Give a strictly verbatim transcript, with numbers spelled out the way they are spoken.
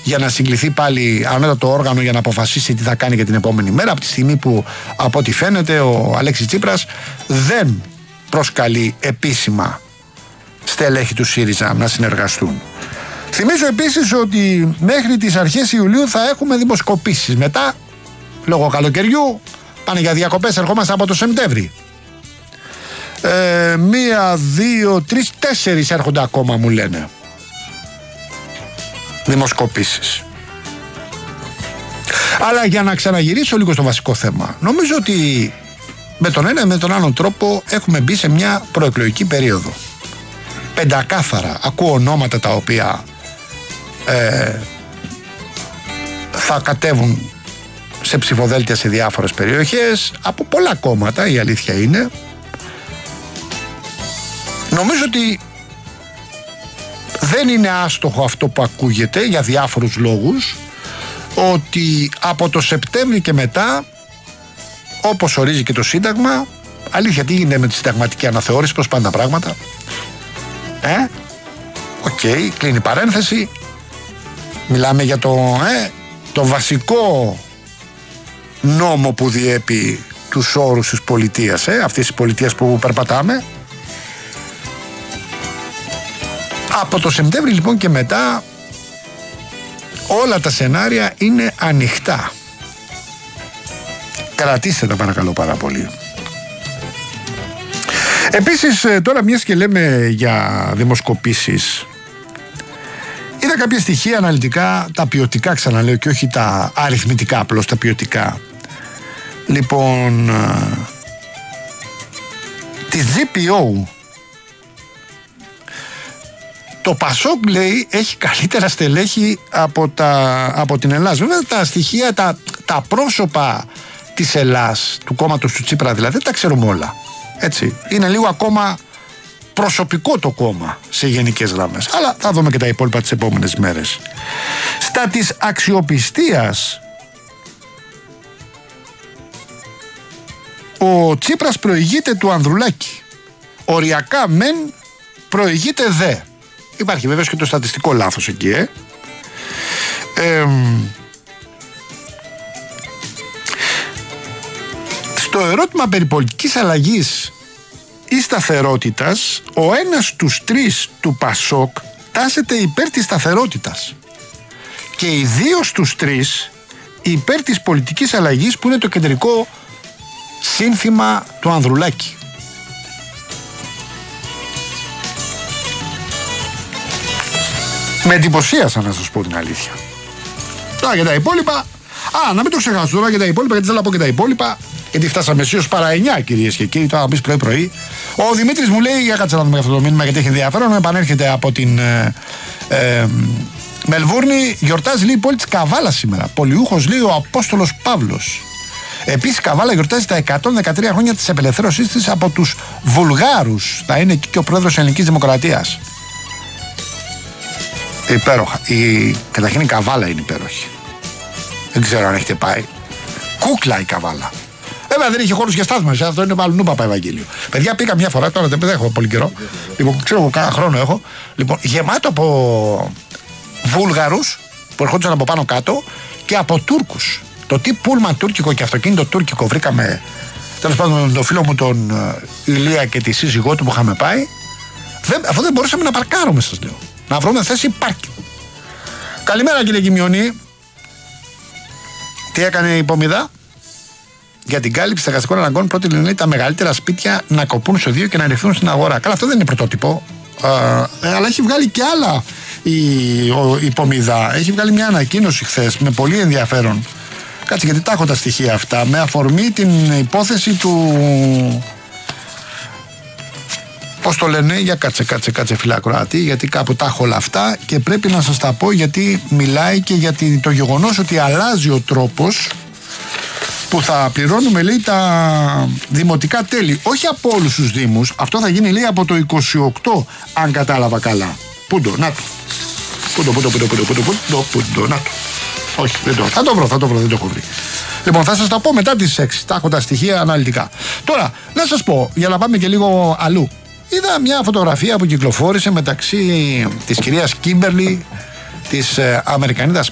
για να συγκληθεί πάλι ανώτατο όργανο για να αποφασίσει τι θα κάνει για την επόμενη μέρα, από τη στιγμή που από ό,τι φαίνεται ο Αλέξης Τσίπρας δεν προσκαλεί επίσημα στελέχη του ΣΥΡΙΖΑ να συνεργαστούν. Θυμίζω επίσης ότι μέχρι τις αρχές Ιουλίου θα έχουμε δημοσκοπήσεις. Μετά, λόγω καλοκαιριού, πάνε για διακοπές, ερχόμαστε από το Σεπτέμβρη. Ε, μία, δύο, τρεις, τέσσερις έρχονται ακόμα, μου λένε, δημοσκοπήσεις. Αλλά για να ξαναγυρίσω λίγο στο βασικό θέμα, νομίζω ότι με τον ένα ή με τον άλλον τρόπο έχουμε μπει σε μια προεκλογική περίοδο. Πεντακάθαρα ακούω ονόματα τα οποία ε, θα κατέβουν σε ψηφοδέλτια σε διάφορες περιοχές από πολλά κόμματα, η αλήθεια είναι. Νομίζω ότι δεν είναι άστοχο αυτό που ακούγεται για διάφορους λόγους, ότι από το Σεπτέμβρη και μετά, όπως ορίζει και το Σύνταγμα, αλήθεια, τι γίνεται με τη συνταγματική αναθεώρηση, πώς πάνε τα πράγματα. Ε, οκ, okay, κλείνει παρένθεση. Μιλάμε για το, ε, το βασικό νόμο που διέπει τους όρους της πολιτείας, ε, αυτής της πολιτείας που περπατάμε. Από το Σεπτέμβρη λοιπόν και μετά όλα τα σενάρια είναι ανοιχτά. Κρατήστε τα παρακαλώ πάρα πολύ. Επίσης τώρα, μιας και λέμε για δημοσκοπήσεις, είδα κάποια στοιχεία αναλυτικά, τα ποιοτικά ξαναλέω και όχι τα αριθμητικά, απλώς τα ποιοτικά. Λοιπόν, τη τζι πι ο, το Πασόκ, λέει, έχει καλύτερα στελέχη από, τα, από την Ελλάς. Βέβαια τα στοιχεία, τα, τα πρόσωπα της Ελλάς, του κόμματος του Τσίπρα δηλαδή, δεν τα ξέρουμε όλα. Έτσι, είναι λίγο ακόμα προσωπικό το κόμμα σε γενικές γραμμές. Αλλά θα δούμε και τα υπόλοιπα τις επόμενες μέρες. Στα της αξιοπιστίας, ο Τσίπρας προηγείται του Ανδρουλάκη. Οριακά μεν, προηγείται δε. Υπάρχει βέβαια και το στατιστικό λάθος εκεί, ε. ε στο ερώτημα περί πολιτικής αλλαγής ή σταθερότητας, ο ένας στους τρεις του Πασόκ τάσεται υπέρ της σταθερότητας και οι δύο στους τρεις υπέρ της πολιτικής αλλαγής, που είναι το κεντρικό σύνθημα του Ανδρουλάκη. Με εντυπωσίασαν, να σας πω την αλήθεια. Τώρα για τα υπόλοιπα, α, να μην το ξεχάσω τώρα για τα υπόλοιπα, γιατί θέλω να πω και τα υπόλοιπα, γιατί φτάσαμε αισίως παρά εννιά, κυρίες και κύριοι. Τώρα να πεις πρωί-πρωί. Ο Δημήτρης μου λέει, για κάτσε να δούμε αυτό το μήνυμα, γιατί έχει ενδιαφέρον. Επανέρχεται από την ε, ε, Μελβούρνη. Γιορτάζει, λέει, η πόλη της Καβάλα σήμερα. Πολιούχος, λέει, ο Απόστολος Παύλος. Επίσης, η Καβάλα γιορτάζει τα εκατόν δεκατρία χρόνια της απελευθέρωσής της από τους Βουλγάρους. Θα είναι εκεί και ο πρόεδρος της Ελληνικής Δημοκρατίας. Υπέροχα. Η... Καταρχήν η Καβάλα είναι υπέροχη. Δεν ξέρω αν έχετε πάει. Κούκλα η Καβάλα. Βέβαια δεν είχε χώρους για στάθμες. Αυτό είναι πάλι νούπα Ευαγγέλιο. Παιδιά, πήγα μια φορά, τώρα δεν έχω πολύ καιρό. Λοιπόν, ξέρω εγώ, κάνα χρόνο έχω. Λοιπόν, γεμάτο από Βούλγαρους που ερχόντουσαν από πάνω κάτω και από Τούρκους. Το τι πούλμα τουρκικό και αυτοκίνητο τουρκικό βρήκαμε, τέλος πάντων, με τον φίλο μου τον Ηλία και τη σύζυγό του που είχαμε πάει. Δεν, αυτό δεν μπορούσαμε να παρκάρουμε, σας λέω. Να βρούμε θέση πάρκινγκ. Καλημέρα, κύριε Κιμιονή. Τι έκανε η Πομιδά? Για την κάλυψη στεγαστικών αναγκών πρότεινε, λέει, τα μεγαλύτερα σπίτια να κοπούν στο δύο και να ρηθούν στην αγορά. Καλά, αυτό δεν είναι πρωτότυπο. Α, αλλά έχει βγάλει και άλλα η, ο, η Πομιδά. Έχει βγάλει μια ανακοίνωση χθες με πολύ ενδιαφέρον. Κάτσε, γιατί τα έχω τα στοιχεία αυτά. Με αφορμή την υπόθεση του. Πώς το λένε, για κάτσε, κάτσε, κάτσε, φίλε ακροατή, γιατί κάπου τα έχω όλα αυτά και πρέπει να σας τα πω, γιατί μιλάει και για το γεγονός ότι αλλάζει ο τρόπος που θα πληρώνουμε, λέει, τα δημοτικά τέλη. Όχι από όλους τους δήμους, αυτό θα γίνει, λέει, από το είκοσι οκτώ, αν κατάλαβα καλά. Πούντο, να το. Πούντο, πούντο, πούντο, πούντο, πούντο, πούντο, πούντο, να το. Όχι, δεν το. Θα το βρω, θα το βρω, δεν το έχω βρει. Λοιπόν, θα σας τα πω μετά τις έξι. Τα έχω τα στοιχεία αναλυτικά. Τώρα, να σας πω, για να πάμε και λίγο αλλού. Είδα μια φωτογραφία που κυκλοφόρησε μεταξύ της κυρίας Κίμπερλι, της ε, Αμερικανίδας